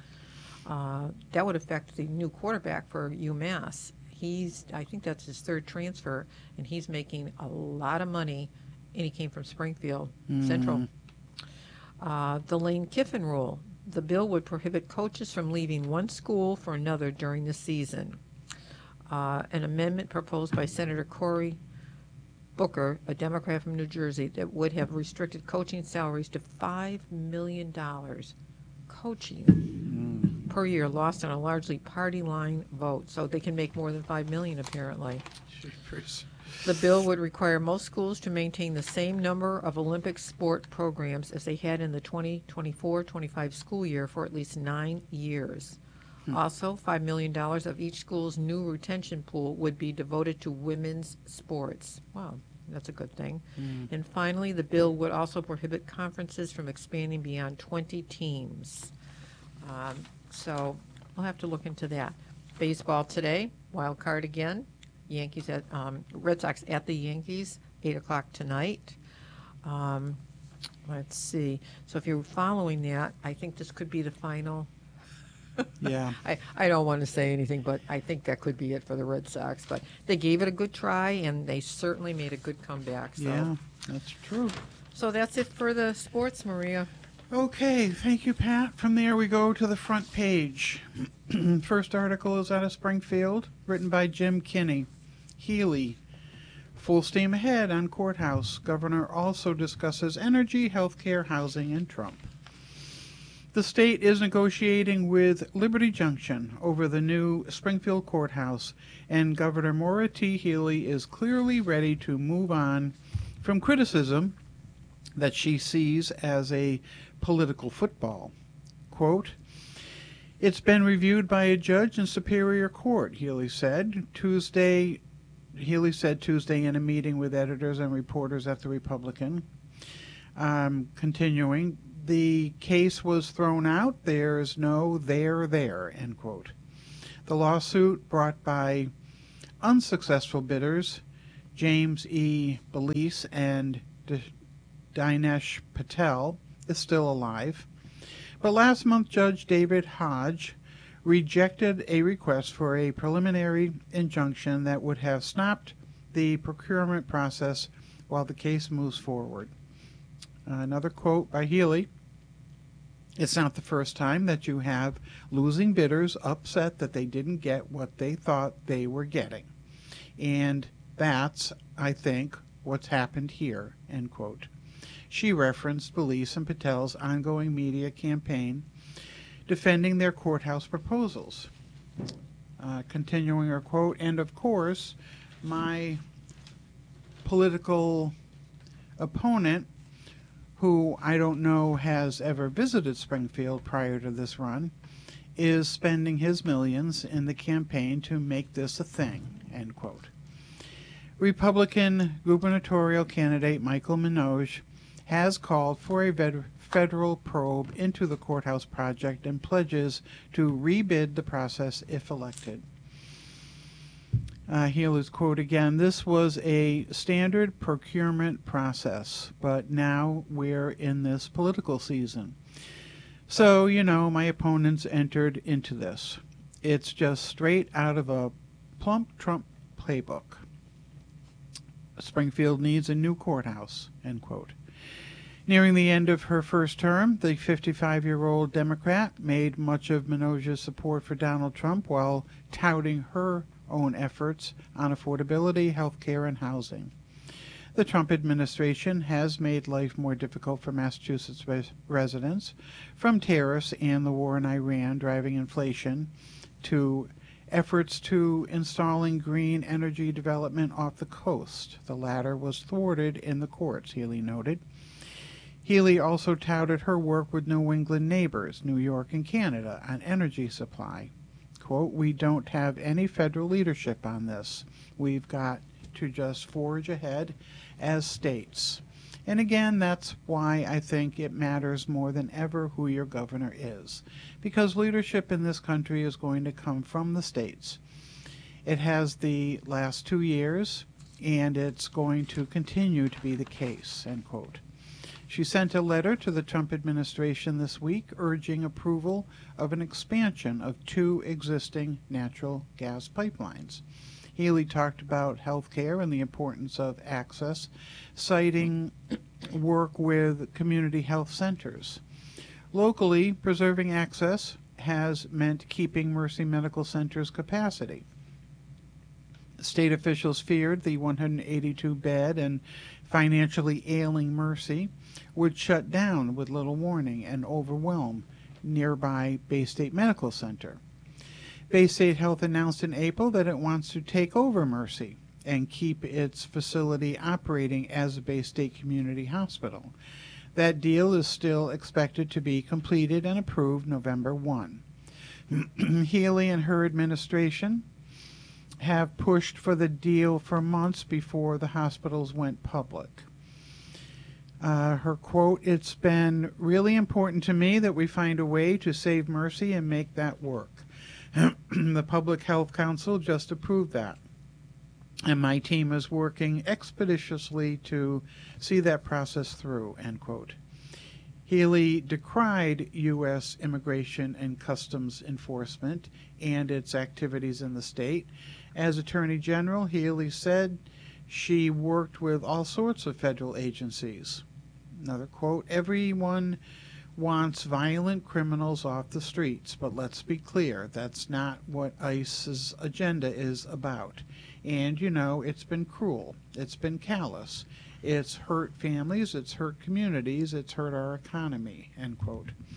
Speaker 6: Uh, that would affect the new quarterback for UMass. He's, I think that's his third transfer, and he's making a lot of money, and he came from Springfield
Speaker 7: Mm.
Speaker 6: Central. Uh, the Lane Kiffin rule. The bill would prohibit coaches from leaving one school for another during the season. Uh, an amendment proposed by Senator Cory Booker, a Democrat from New Jersey, that would have restricted coaching salaries to five million dollars. Coaching
Speaker 7: Mm.
Speaker 6: per year lost on a largely party line vote, so they can make more than five million dollars apparently.
Speaker 7: Jeepers.
Speaker 6: The bill would require most schools to maintain the same number of Olympic sport programs as they had in the twenty twenty-four twenty-five school year for at least nine years. Also, five million dollars of each school's new retention pool would be devoted to women's sports. Wow, that's a good thing.
Speaker 7: Mm.
Speaker 6: And finally, the bill would also prohibit conferences from expanding beyond twenty teams. Um, so we'll have to look into that. Baseball today, wild card again. Yankees at um, Red Sox at the Yankees, eight o'clock tonight. Um, let's see. So if you're following that, I think this could be the final.
Speaker 7: Yeah.
Speaker 6: I, I don't want to say anything, but I think that could be it for the Red Sox. But they gave it a good try, and they certainly made a good comeback. So.
Speaker 7: Yeah, that's true.
Speaker 6: So that's it for the sports, Maria.
Speaker 7: Okay, thank you, Pat. From there, we go to the front page. First article is out of Springfield, written by Jim Kinney. Healy. Full steam ahead on courthouse. Governor also discusses energy, healthcare, housing, and Trump. The state is negotiating with Liberty Junction over the new Springfield courthouse, and Governor Maura T. Healey is clearly ready to move on from criticism that she sees as a political football. Quote, "It's been reviewed by a judge in Superior Court," Healey said Tuesday. Healey said Tuesday in a meeting with editors and reporters at the Republican. Um, continuing, "The case was thrown out. There's no there there," end quote. The lawsuit, brought by unsuccessful bidders James E. Belize and D- Dinesh Patel, is still alive. But last month, Judge David Hodge rejected a request for a preliminary injunction that would have stopped the procurement process while the case moves forward. Uh, another quote by Healey: "It's not the first time that you have losing bidders upset that they didn't get what they thought they were getting. And that's, I think, what's happened here," end quote. She referenced Belize and Patel's ongoing media campaign defending their courthouse proposals. Uh, continuing her quote, "And of course, my political opponent, who I don't know has ever visited Springfield prior to this run, is spending his millions in the campaign to make this a thing," end quote. Republican gubernatorial candidate Michael Minogue has called for a ved- federal probe into the courthouse project and pledges to rebid the process if elected. Uh, Healey's quote again, "This was a standard procurement process, but now we're in this political season. So, you know, my opponents entered into this. It's just straight out of a plump Trump playbook. Springfield needs a new courthouse," end quote. Nearing the end of her first term, the fifty-five-year-old Democrat made much of Minogue's support for Donald Trump while touting her own efforts on affordability, health care, and housing. The Trump administration has made life more difficult for Massachusetts res- residents, from tariffs and the war in Iran driving inflation to efforts to installing green energy development off the coast. The latter was thwarted in the courts, Healey noted. Healey also touted her work with New England neighbors, New York and Canada, on energy supply. Quote, "We don't have any federal leadership on this. We've got to just forge ahead as states." And again, that's why I think it matters more than ever who your governor is, because leadership in this country is going to come from the states. It has the last two years, and it's going to continue to be the case, end quote. She sent a letter to the Trump administration this week urging approval of an expansion of two existing natural gas pipelines. Healey talked about health care and the importance of access, citing work with community health centers. Locally, preserving access has meant keeping Mercy Medical Center's capacity. State officials feared the one hundred eighty-two bed and financially ailing Mercy would shut down with little warning and overwhelm nearby Bay State Medical Center. Bay State Health announced in April that it wants to take over Mercy and keep its facility operating as a Bay State Community Hospital. That deal is still expected to be completed and approved November first. Healey and her administration have pushed for the deal for months before the hospitals went public. Uh, her quote, "It's been really important to me that we find a way to save Mercy and make that work. The Public Health Council just approved that, and my team is working expeditiously to see that process through," end quote. Healey decried U S Immigration and Customs Enforcement and its activities in the state. As Attorney General, Healey said she worked with all sorts of federal agencies. Another quote, "Everyone wants violent criminals off the streets, but let's be clear, that's not what ICE's agenda is about. And, you know, it's been cruel. It's been callous. It's hurt families, it's hurt communities, it's hurt our economy," end quote.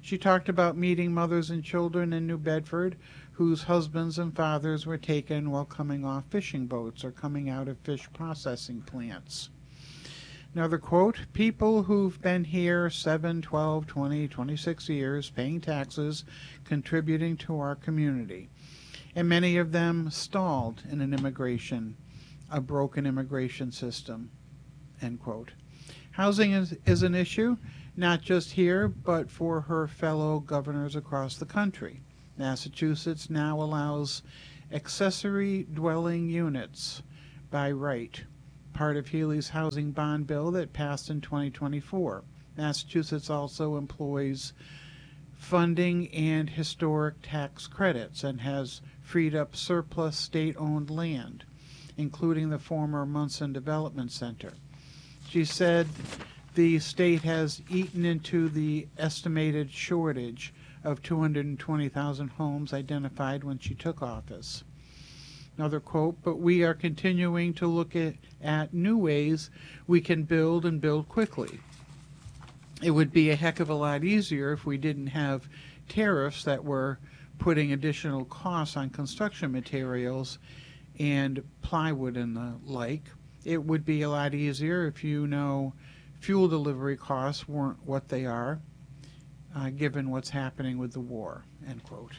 Speaker 7: She talked about meeting mothers and children in New Bedford whose husbands and fathers were taken while coming off fishing boats or coming out of fish processing plants. Another quote, people who've been here seven, twelve, twenty, twenty-six years, paying taxes, contributing to our community. And many of them stalled in an immigration, a broken immigration system, end quote. Housing is, is an issue, not just here, but for her fellow governors across the country. Massachusetts now allows accessory dwelling units by right, part of Healey's housing bond bill that passed in twenty twenty-four. Massachusetts also employs funding and historic tax credits and has freed up surplus state-owned land, including the former Munson Development Center. She said the state has eaten into the estimated shortage of two hundred twenty thousand homes identified when she took office. Another quote, but we are continuing to look at, at new ways we can build and build quickly. It would be a heck of a lot easier if we didn't have tariffs that were putting additional costs on construction materials and plywood and the like. It would be a lot easier if you know fuel delivery costs weren't what they are, uh, given what's happening with the war, end quote.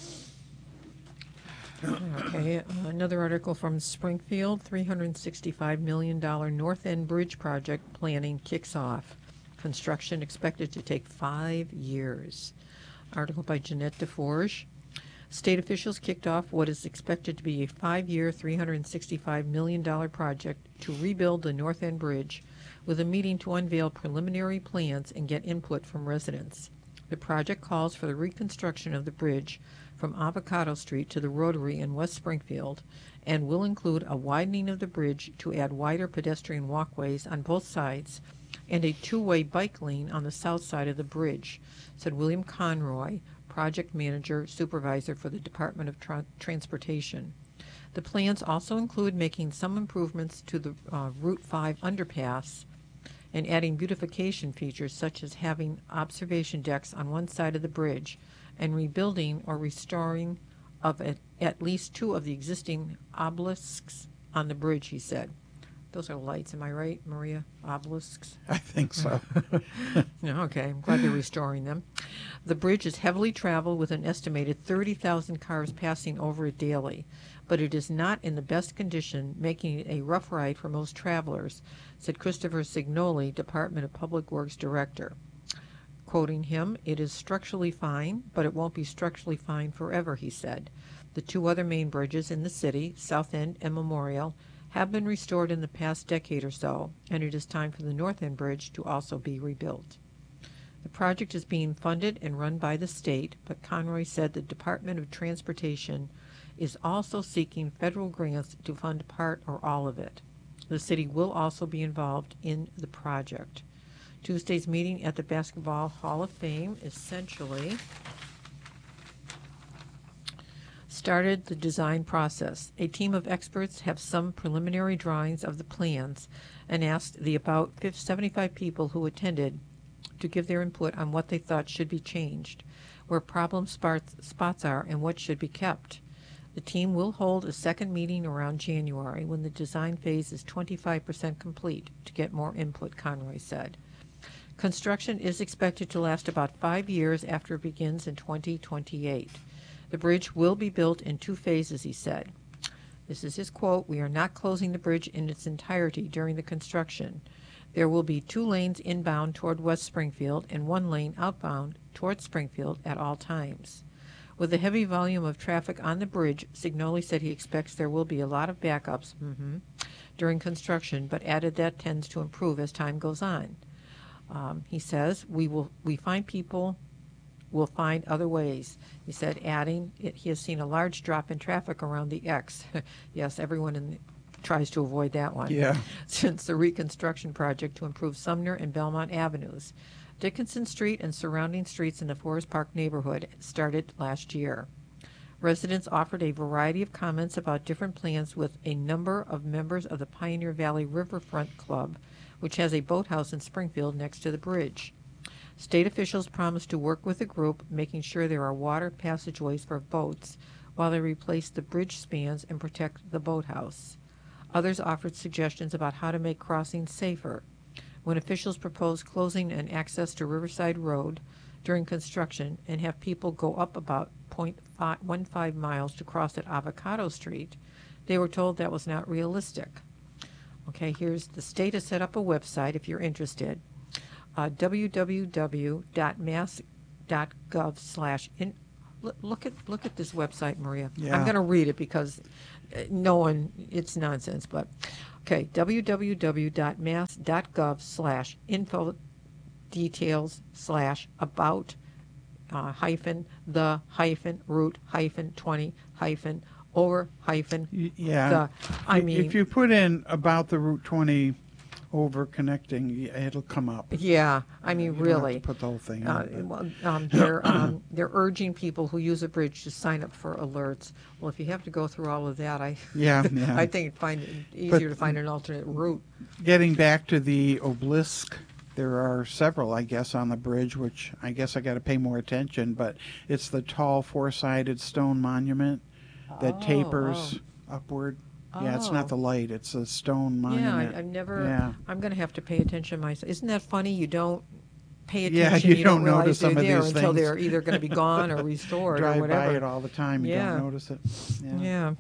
Speaker 6: Okay, another article from Springfield, three hundred sixty-five million dollars North End Bridge project planning kicks off. Construction expected to take five years. Article by Jeanette DeForge. State officials kicked off what is expected to be a five-year, three hundred sixty-five million dollars project to rebuild the North End Bridge with a meeting to unveil preliminary plans and get input from residents. The project calls for the reconstruction of the bridge from Avocado Street to the Rotary in West Springfield and will include a widening of the bridge to add wider pedestrian walkways on both sides and a two-way bike lane on the south side of the bridge, said William Conroy, project manager supervisor for the Department of Tra- Transportation. The plans also include making some improvements to the uh, Route five underpass and adding beautification features such as having observation decks on one side of the bridge and rebuilding or restoring of at, at least two of the existing obelisks on the bridge, he said. Those are lights, am I right, Maria? Obelisks?
Speaker 7: I think so.
Speaker 6: Yeah, okay, I'm glad they're restoring them. The bridge is heavily traveled with an estimated thirty thousand cars passing over it daily, but it is not in the best condition, making it a rough ride for most travelers, said Christopher Signoli, Department of Public Works Director. Quoting him, it is structurally fine, but it won't be structurally fine forever, he said. The two other main bridges in the city, South End and Memorial, have been restored in the past decade or so, and it is time for the North End Bridge to also be rebuilt. The project is being funded and run by the state, but Conroy said the Department of Transportation is also seeking federal grants to fund part or all of it. The city will also be involved in the project. Tuesday's meeting at the Basketball Hall of Fame essentially started the design process. A team of experts have some preliminary drawings of the plans and asked the about seventy-five people who attended to give their input on what they thought should be changed, where problem spots, spots are, and what should be kept. The team will hold a second meeting around January when the design phase is twenty-five percent complete to get more input, Conroy said. Construction is expected to last about five years after it begins in twenty twenty-eight. The bridge will be built in two phases, he said. This is his quote, "We are not closing the bridge in its entirety during the construction. There will be two lanes inbound toward West Springfield and one lane outbound toward Springfield at all times." With the heavy volume of traffic on the bridge, Signoli said he expects there will be a lot of backups mm-hmm, during construction, but added that tends to improve as time goes on. Um, he says, we will we find people will find other ways. He said, adding, it, he has seen a large drop in traffic around the X. Yes, everyone in the, tries to avoid that one.
Speaker 7: Yeah.
Speaker 6: Since the reconstruction project to improve Sumner and Belmont Avenues. Dickinson Street and surrounding streets in the Forest Park neighborhood started last year. Residents offered a variety of comments about different plans with a number of members of the Pioneer Valley Riverfront Club, which has a boathouse in Springfield next to the bridge. State officials promised to work with the group, making sure there are water passageways for boats while they replace the bridge spans and protect the boathouse. Others offered suggestions about how to make crossings safer. When officials proposed closing an access to Riverside Road during construction and have people go up about zero point one five miles to cross at Avocado Street, they were told that was not realistic. Okay, here's the state has set up a website if you're interested. Uh, w w w dot mass dot gov slash in look at look at this website, Maria.
Speaker 7: Yeah.
Speaker 6: I'm going to read it because uh, no one it's nonsense, but okay, w w w dot mass dot gov slash info details slash about uh, hyphen the hyphen route hyphen twenty hyphen over hyphen
Speaker 7: Y- Yeah.
Speaker 6: the I
Speaker 7: I-
Speaker 6: mean
Speaker 7: if you put in about the Route twenty over connecting, y- it'll come up.
Speaker 6: yeah, I mean
Speaker 7: You don't have to
Speaker 6: really.
Speaker 7: put the whole thing
Speaker 6: Uh,
Speaker 7: in. but-
Speaker 6: well, um, they're um, they're urging people who use a bridge to sign up for alerts. Well, if you have to go through all of that, I
Speaker 7: Yeah, yeah.
Speaker 6: I think it'd find it easier
Speaker 7: But-
Speaker 6: to find an alternate route.
Speaker 7: Getting back to the obelisk, there are several, I guess, on the bridge, which I guess I got to pay more attention, but it's the tall four-sided stone monument that
Speaker 6: Oh,
Speaker 7: tapers upward. Yeah, it's not
Speaker 6: Oh.
Speaker 7: the light, it's a stone
Speaker 6: Yeah,
Speaker 7: monument.
Speaker 6: I, I've never.
Speaker 7: Yeah.
Speaker 6: I'm going to have to pay attention myself. Isn't that funny? You don't pay
Speaker 7: Yeah,
Speaker 6: attention.
Speaker 7: you
Speaker 6: you
Speaker 7: don't
Speaker 6: realize
Speaker 7: notice
Speaker 6: they're
Speaker 7: some of
Speaker 6: there
Speaker 7: these
Speaker 6: until
Speaker 7: things.
Speaker 6: they're either going to be gone or restored or
Speaker 7: Drive
Speaker 6: whatever.
Speaker 7: by it all the time, you
Speaker 6: Yeah.
Speaker 7: don't notice it. Yeah.
Speaker 6: Yeah.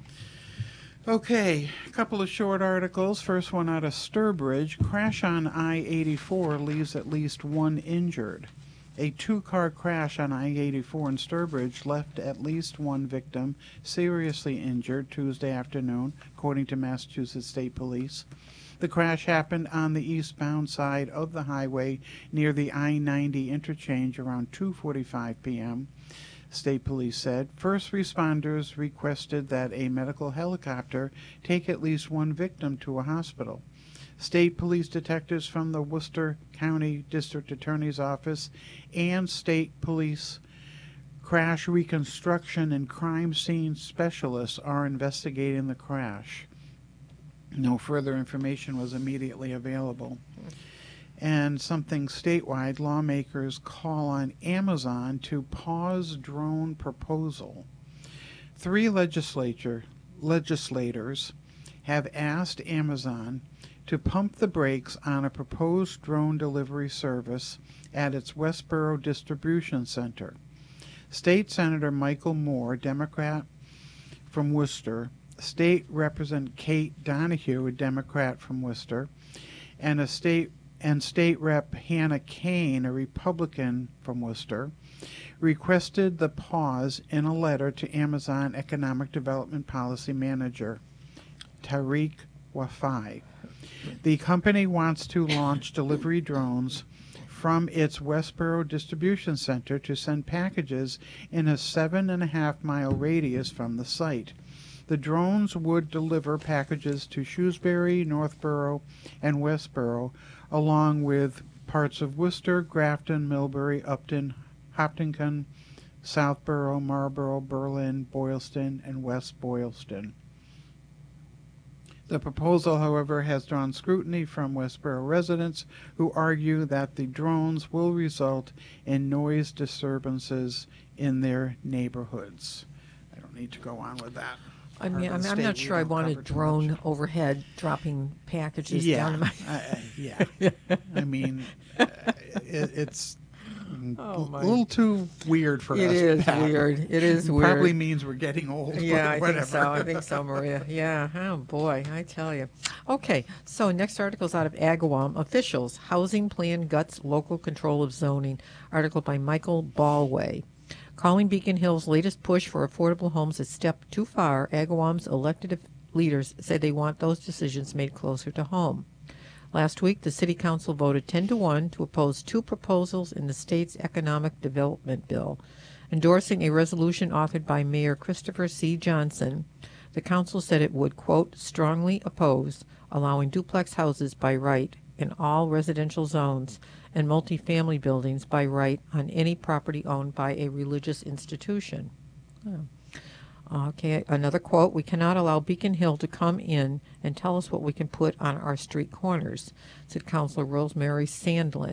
Speaker 7: Okay, a couple of short articles. First one out of Sturbridge. Crash on I eighty-four leaves at least one injured. A two-car crash on I eighty-four in Sturbridge left at least one victim seriously injured Tuesday afternoon, according to Massachusetts State Police. The crash happened on the eastbound side of the highway near the I ninety interchange around two forty-five p.m., State Police said. First responders requested that a medical helicopter take at least one victim to a hospital. State Police detectives from the Worcester County District Attorney's Office and State Police crash reconstruction and crime scene specialists are investigating the crash. No further information was immediately available. And something statewide, lawmakers call on Amazon to pause drone proposal. Three legislature legislators have asked Amazon to pump the brakes on a proposed drone delivery service at its Westboro Distribution Center. State Senator Michael Moore, Democrat from Worcester, State Representative Kate Donahue, a Democrat from Worcester, and a state and State Rep Hannah Kane, a Republican from Worcester, requested the pause in a letter to Amazon Economic Development Policy Manager Tariq Wafai. The company wants to launch delivery drones from its Westboro Distribution Center to send packages in a seven and a half mile radius from the site. The drones would deliver packages to Shrewsbury, Northborough, and Westboro, along with parts of Worcester, Grafton, Millbury, Upton, Hopkinton, Southborough, Marlborough, Berlin, Boylston, and West Boylston. The proposal, however, has drawn scrutiny from Westboro residents who argue that the drones will result in noise disturbances in their neighborhoods. I don't need to go on with that.
Speaker 6: I
Speaker 7: part
Speaker 6: mean,
Speaker 7: of
Speaker 6: I'm,
Speaker 7: the
Speaker 6: I'm
Speaker 7: state
Speaker 6: not
Speaker 7: we
Speaker 6: sure I
Speaker 7: don't
Speaker 6: want a
Speaker 7: cover too
Speaker 6: drone
Speaker 7: much.
Speaker 6: overhead dropping packages
Speaker 7: Yeah,
Speaker 6: down to my.
Speaker 7: I- I- yeah. I mean, uh, it, it's
Speaker 6: Oh,
Speaker 7: a
Speaker 6: my.
Speaker 7: little too weird for
Speaker 6: It
Speaker 7: us.
Speaker 6: is
Speaker 7: Pat.
Speaker 6: weird. It is
Speaker 7: It
Speaker 6: weird.
Speaker 7: Probably means we're getting old.
Speaker 6: Yeah,
Speaker 7: but
Speaker 6: I
Speaker 7: whatever.
Speaker 6: think so. I think so, Maria. Yeah. Oh boy, I tell you. Okay, so next article is out of Agawam. Officials: Housing Plan Guts Local Control of Zoning. Article by Michael Ballway. Calling Beacon Hill's latest push for affordable homes a step too far, Agawam's elected leaders say they want those decisions made closer to home. Last week, the City Council voted ten to one to oppose two proposals in the state's Economic Development Bill. Endorsing a resolution authored by Mayor Christopher C. Johnson, the council said it would, quote, strongly oppose allowing duplex houses by right in all residential zones and multifamily buildings by right on any property owned by a religious institution. Oh. Okay, another quote, we cannot allow Beacon Hill to come in and tell us what we can put on our street corners, said Councilor Rosemary Sandlin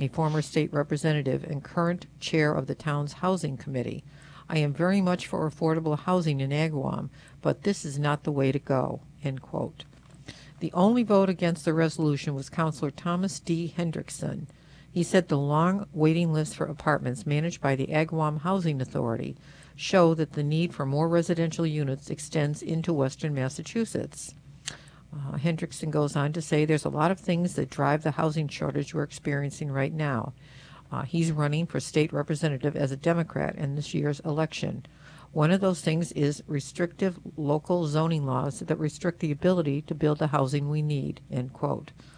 Speaker 6: a former state representative and current chair of the town's housing committee. I am very much for affordable housing in Agawam, but this is not the way to go, end quote. The only vote against the resolution was Councilor Thomas D. Hendrickson. He said the long waiting list for apartments managed by the Agawam Housing Authority show that the need for more residential units extends into western Massachusetts. Uh, Hendrickson goes on to say there's a lot of things that drive the housing shortage we're experiencing right now. Uh, he's running for state representative as a Democrat in this year's election. One of those things is restrictive local zoning laws that restrict the ability to build the housing we need, end quote.